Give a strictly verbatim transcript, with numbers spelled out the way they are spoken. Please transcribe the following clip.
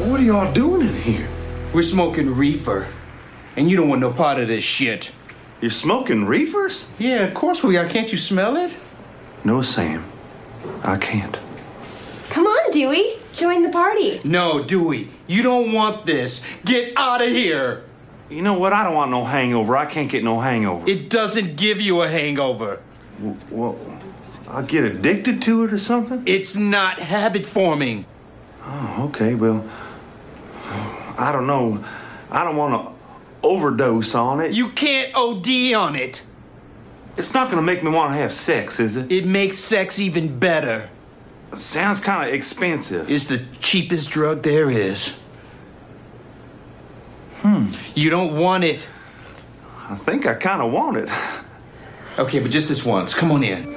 What are y'all doing in here? We're smoking reefer. And you don't want no part of this shit. You're smoking reefers? Yeah, of course we are. Can't you smell it? No, Sam. I can't. Come on, Dewey. Join the party. No, Dewey. You don't want this. Get out of here. You know what? I don't want no hangover. I can't get no hangover. It doesn't give you a hangover. W- well, I'll get addicted to it or something? It's not habit forming. Oh, okay. Well, I don't know. I don't want to overdose on it. You can't O D on it. It's not going to make me want to have sex, is it? It makes sex even better. It sounds kind of expensive. It's the cheapest drug there is. Hmm. You don't want it. I think I kind of want it. Okay, but just this once. Come on in.